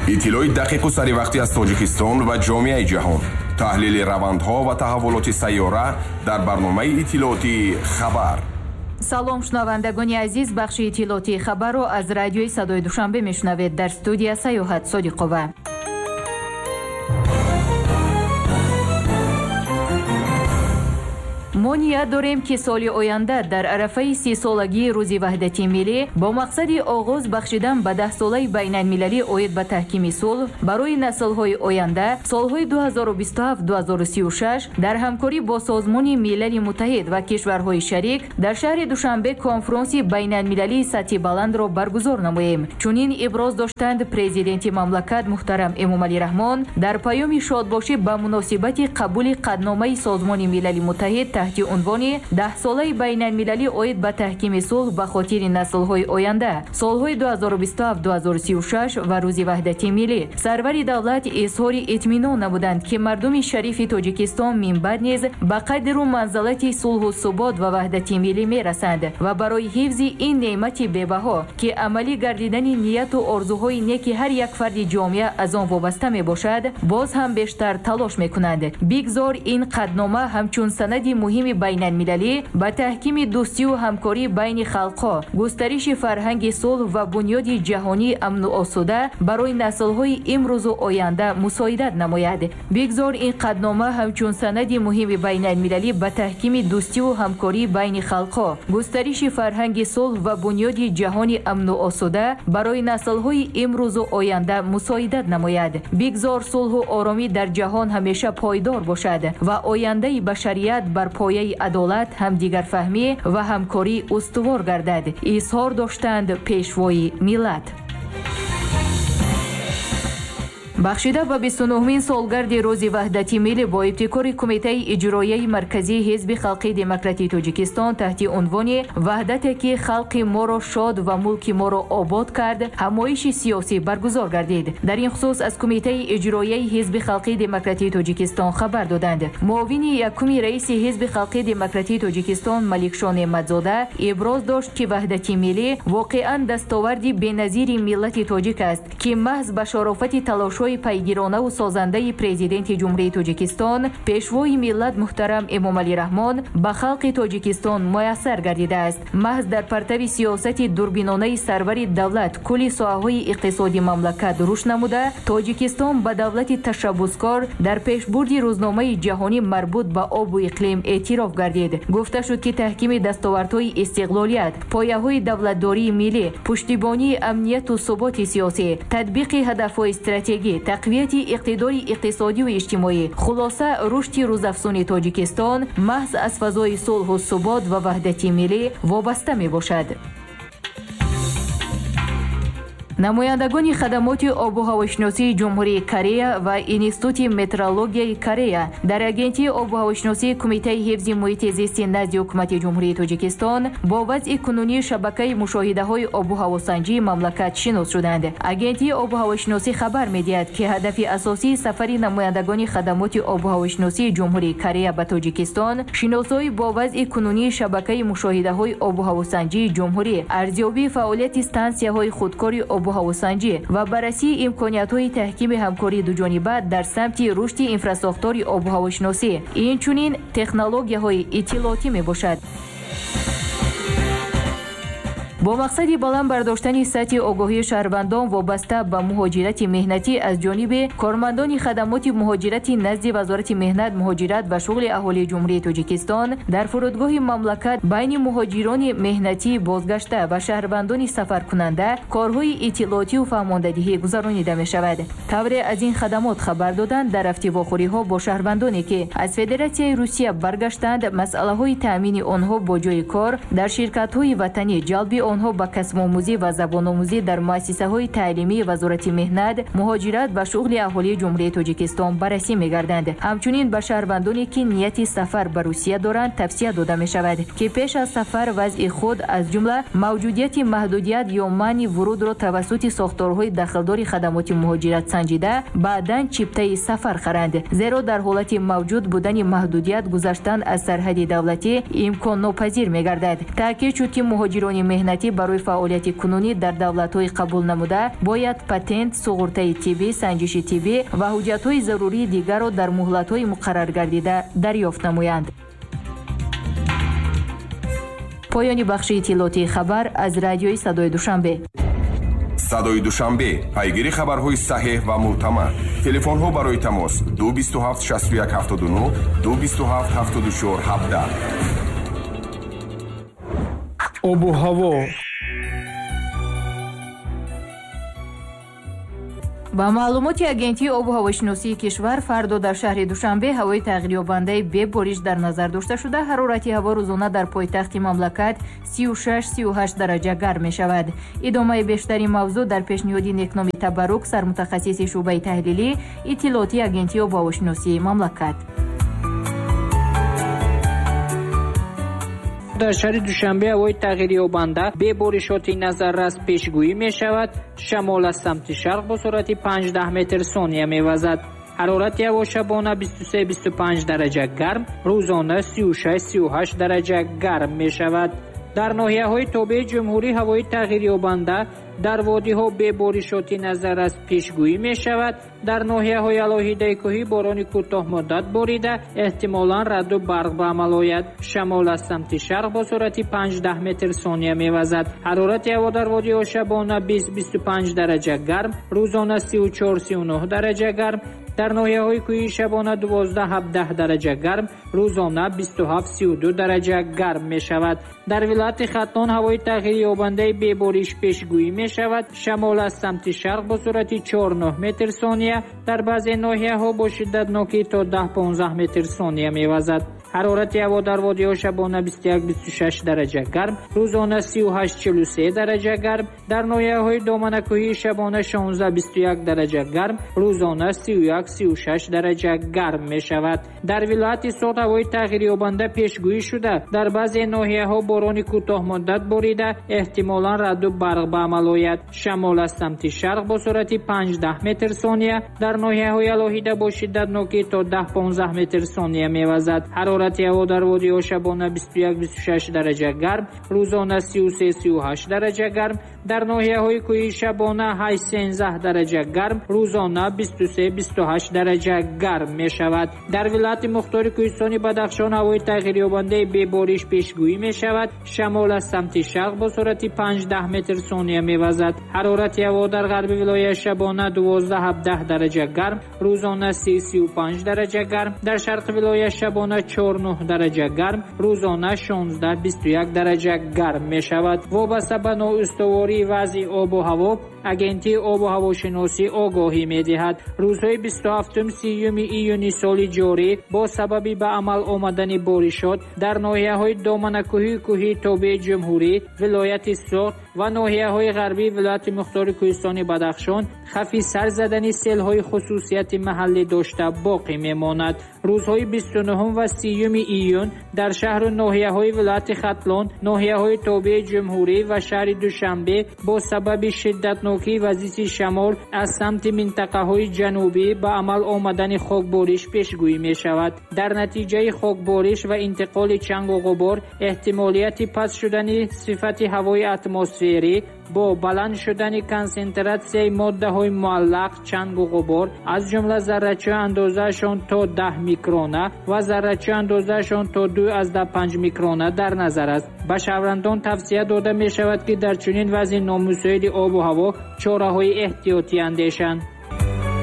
иттилои дақиқу саривақтӣ аз Тоҷикистон ва ҷомеаи ҷаҳон. таҳлили равандҳо ва таҳаввулоти сайёра дар барномаи иттилооти хабар. салом шунавандагони азиз, бахши иттилооти хабарро аз радиои садои душанбе мешунавед. дар студия Саёҳат Содиқова. мо ният дорем ки соли оянда дар арафаи 30-солагии рӯзи ваҳдати миллӣ бо мақсади оғоз бахшидан ба 10-солаи байналмилалӣ оид ба таҳкими сулҳ барои наслҳои оянда солҳои 2027-2036 дар ҳамкорӣ бо Созмони Милали Муттаҳид ва кишварҳои шарик дар шаҳри Душанбе конфронси байналмилалии сатҳи баландро баргузор намоем. Чунин иброз доштанд президенти мамлакат муҳтарам Эмомалӣ Раҳмон дар паёми шодбошӣ ба муносибати қабули қадномаи Созмони Милали Муттаҳид таҳти унвони 10-солаи байналмилалӣ оид ба таҳкими сулҳ ба хотири наслҳои оянда солҳои 2027-2036 ва рӯзи ваҳдати миллӣ. Сарвари давлат изҳори итминон намуданд ки мардуми шарифи Тоҷикистон минбаъд низ ба қадру манзалати сулҳу субот ва ваҳдати миллӣ мерасанд ва барои ҳифзи ин неъмати бебаҳо ки амалӣ гардидани нияту орзуҳои неки ҳар як фарди ҷомеа аз он вобаста мебошад, боз ҳам бештар талош мекунанд. Бигзор ин қаднома ҳамчун санади муҳими байналмилалӣ ба таҳкими дӯстию ҳамкорӣ байни халқҳо, густариши фарҳанги сулҳ ва бунёди ҷаҳонии амну осуда барои наслҳои имрӯзу оянда мусоидат намояд. Бигзор ин қаднома ҳамчун санади муҳими байналмилалӣ ба таҳкими дӯстию ҳамкорӣ байни халқҳо, густариши фарҳанги сулҳ ва бунёди ҷаҳонии амну осуда барои наслҳои имрӯзу оянда мусоидат намояд. Бигзор сулҳу оромӣ дар ҷаҳон ҳамеша пойдор бошад ва ояндаи башарият бар пояи адолат, ҳамдигарфаҳмӣ ва ҳамкорӣ устувор гардад, изҳор доштанд пешвои миллат. бахшида ба 29-мин солгарди рӯзи ваҳдати миллӣ бо ибтикори Кумитаи иҷроияи марказии Ҳизби халқии демократии Тоҷикистон таҳти унвони «Ваҳдате ки халқи моро шод ва мулки моро обод кард» ҳамоиши сиёсӣ баргузор гардид. Дар ин хусус аз Кумитаи иҷроияи Ҳизби халқии демократии Тоҷикистон хабар доданд. муовини якуми раиси Ҳизби халқии демократии Тоҷикистон Маликшон Неъматзода иброз дошт ки ваҳдати миллӣ воқеан дастоварди беназири миллати тоҷик аст ки маҳз ба шарофати талошҳои пайгиронаву созандаи президенти ҷумҳурии Тоҷикистон пешвои миллат муҳтарам Эмомалӣ Раҳмон ба халқи Тоҷикистон муяссар гардидааст. маҳз дар партави сиёсати дурбинонаи сарвари давлат кулли соҳаҳои иқтисоди мамлакат рушд намуда, Тоҷикистон ба давлати ташаббускор дар пешбурди рӯзномаи ҷаҳонӣ марбут ба обу иқлим эътироф гардид. гуфта шуд ки таҳкими дастовардҳои истиқлолият, пояҳои давлатдории миллӣ, пуштибонии амнияту суботи сиёсӣ, татбиқи ҳадафҳои стратегӣ, тақвияти иқтидори иқтисодию иҷтимоӣ, хулоса рушди рӯзафзуни Тоҷикистон маҳз аз фазои сулҳу субот ва ваҳдати миллӣ вобаста мебошад. намояндагони хадамоти обу ҳавошиносии ҷумҳурии Корея ва Институти метеорологияи Корея дар агентии обу ҳавошиносии Кумитаи ҳифзи муҳити зисти назди ҳукумати ҷумҳурии Тоҷикистон бо вазъи кунунии шабакаи мушоҳидаҳои обу ҳавосанҷии мамлакат шинос шуданд. агентии обу ҳавошиносӣ хабар медиҳад ки ҳадафи асосии сафари намояндагони хадамоти обу ҳавошиносии ҷумҳурии Корея ба Тоҷикистон шиносоӣ бо вазъи кунунии шабакаи мушоҳидаҳои обу ҳавосанҷии ҷумҳурӣ, арзёбии фаъолияти стансияҳои худкори обу ҳавосанҷӣ ва баррасии имкониятҳои таҳкими ҳамкории дуҷониба дар самти рушди инфраструктураи обу ҳавошиносӣ, инчунин технологияҳои иттилоотӣ мебошад. бо мақсади баланд бардоштани сатҳи огоҳии шаҳрвандон вобаста ба муҳоҷирати меҳнатӣ аз ҷониби кормандони хадамоти муҳоҷирати назди Вазорати меҳнат, муҳоҷират ва шуғли аҳолии ҷумҳурии Тоҷикистон дар фурудгоҳи мамлакат байни муҳоҷирони меҳнатӣ бозгашта ва шаҳрвандони сафаркунанда корҳои иттилоотию фаҳмондадиҳӣ гузаронида мешавад. тавре аз ин хадамот хабар доданд дар рафтивохӯриҳо бо шаҳрвандоне ки аз Федератсияи Русия баргаштанд, масъалаҳои таъмини онҳо бо ҷои кор дар ширкатҳои ватанӣ, ҷалби онҳо ба касбомӯзӣ ва забономӯзӣ дар муассисаҳои таълимии Вазорати меҳнат, муҳоҷират ва шуғли аҳолии ҷумҳурии Тоҷикистон баррасӣ мегарданд. ҳамчунин ба шаҳрвандоне ки нияти сафар ба Русия доранд тавсия дода мешавад ки пеш аз сафар вазъи худ аз ҷумла мавҷудияти маҳдудият ё маъни вурудро тавассути сохторҳои дахлдори хадамоти муҳоҷират санҷида баъдан чиптаи сафар харанд, зеро дар ҳолати мавҷуд будани маҳдудият гузаштан аз сарҳади давлатӣ имконнопазир мегардад. таъкид шуд ки муҳоҷирони меҳнатӣ рухсатӣ барои фаъолияти кунунӣ дар давлатҳои қабул намуда бояд патент, суғуртаи тиббӣ, санҷиши тиббӣ ва ҳуҷҷатҳои зарурии дигарро дар муҳлатҳои муқаррар гардида дарёфт намоянд. поёни бахши иттилоотии хабар аз радиои Садои Душанбе. Садои Душанбе, пайгири хабарҳои саҳеҳ ва мӯътамад. Телефонҳо барои тамос 227 61 79 227 74 17. обу ҳаво. ба маълумоти агентии обу ҳавошиносии кишвар, фардо дар шаҳри Душанбе ҳавои тағйирёбандаи бебориш дар назар дошта шуда, ҳарорати ҳаво рӯзона дар пойтахти мамлакат 36-38 дараҷа гарм мешавад. идомаи бештари мавзӯъ дар пешниҳоди некноми Табарук, сармутахассиси шуъбаи таҳлилӣ иттилоотии агентии обу ҳавошиносии мамлакат. дар шаҳри Душанбе ҳавои тағйирёбанда беборишоти назаррас пешгӯӣ мешавад. шамол аз самти шарқ бо суръати 5-10 метр сония мевазад. ҳарорати ҳаво шабона 23-25 дараҷа гарм, рӯзона 36-38 дараҷа гарм мешавад. дар ноҳияҳои тобеи ҷумҳурӣ ҳавои тағйирёбанда дар водиҳо беборишоти назаррас пешгӯӣ мешавад. дар ноҳияҳои алоҳидаи кӯҳӣ борони кӯтоҳмуддат борида эҳтимолан раъду барқ ба амал ояд. шамол аз самти шарқ бо суръати 5-10 метр сония мевазад. ҳарорати ҳаво дар водиҳо шабона 20-25 дараҷа гарм, рӯзона 34-39 дараҷа гарм. дар ноҳияҳои кӯҳӣ шабона 12-17 дараҷа гарм, рӯзона 27-32 дараҷа гарм мешавад. дар вилояти Хатлон ҳавои тағйирёбандаи бебориш пешгӯӣ мешавад. шамол аз самти шарқ бо суръати 4-9 метр сония, дар баъзе ноҳияҳо бо шиддатнокӣ то 10-15 метр сония мевазад. ҳарорати ҳаво дар водиҳо шабона 21-26 дараҷа гарм, рӯзона 38-43 дараҷа гарм. дар ноҳияҳои доманакӯҳӣ шабона 16-21 дараҷа гарм, рӯзона 31-36 дараҷа гарм мешавад. дар вилояти Сот ҳавои тағйирёбанда пешгӯӣ шуда, дар баъзе ноҳияҳо борони кӯтоҳмуддат борида эҳтимолан раъду барқ ба амал ояд. шамол аз самти шарқ бо суръати 5-10 метр сония, дар ноҳияҳои алоҳида бо шиддатнокӣ то 10-15 метр сония мевазад. ҳарорати ҳаво дар водиҳо шабона 21-26 дараҷа гарм, рӯзона 33-38 дараҷа гарм. дар ноҳияҳои кӯҳӣ шабона 8-13 дараҷа гарм, рӯзона 23-28 дараҷа гарм мешавад. дар вилояти Мухтори Кӯҳистони Бадахшон ҳавои тағйирёбандаи бебориш пешгӯӣ мешавад. шамол аз самти шарқ бо суръати 5-10 метр сония мевазад. ҳарорати ҳаво дар ғарби вилоя шабона 12-17 дараҷа гарм, рӯзона 30-35 дараҷа гарм. дар шарқи вилоя шабона 4-9 дараҷа гарм, рӯзона 16-21 дараҷа гарм мешавад. вобаста ба ноустувории вазъи обу ҳаво, агентии обу ҳавошиносӣ огоҳӣ медиҳад. рӯзҳои 27-30 июни соли ҷорӣ бо сабаби ба амал омадани боришот дар ноҳияҳои доманакӯҳии кӯҳии тобеи ҷумҳурӣ, вилояти Сот ва ноҳияҳои ғарбии вилояти Мухтори Кӯҳистони Бадахшон хафи сар задани селҳои хусусияти маҳаллӣ дошта боқӣ мемонад. рӯзҳои 29 ва 30 июн дар шаҳру ноҳияҳои вилояти Хатлон, ноҳияҳои тобеи ҷумҳурӣ ва шаҳри Душанбе бо сабаби шиддатнокии вазъи шамол аз самти минтақаҳои ҷанубӣ ба амал омадани хокбориш пешгӯӣ мешавад. дар натиҷаи хокбориш ва интиқоли чангу ғубор эҳтимолияти паст шудани сифати ҳавои атмосферӣ бо баланд шудани консентратсияи моддаҳои муаллақ чангу ғубор аз ҷумла заррачаҳои андозаашон то 10 микрона ва заррачаҳои андозаашон то 2-5 микрона дар назар аст. ба шаҳрвандон тавсия дода мешавад ки дар чунин вазъи номусоиди обу ҳаво чораҳои эҳтиётӣ андешанд.